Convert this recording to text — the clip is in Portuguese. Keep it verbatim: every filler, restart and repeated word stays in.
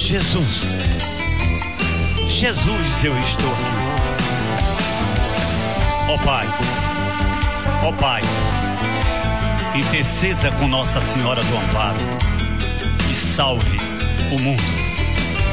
Jesus, Jesus, eu estou aqui. Ó Pai, ó Pai, interceda com Nossa Senhora do Amparo e salve o mundo.